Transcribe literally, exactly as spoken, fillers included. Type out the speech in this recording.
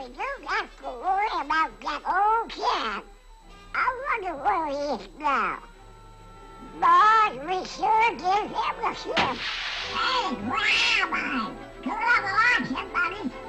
we do got to worry about that old cat. I wonder where he is now. Boys, we sure give him a shift. Hey, Grandma! Good luck watching, buddy.